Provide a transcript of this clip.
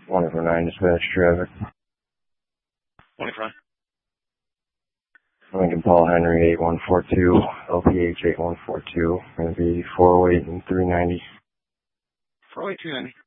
149 dispatch traffic. 149. Lincoln Paul Henry 8142, LPH 8142, going to be 408 and 390. 408, 390.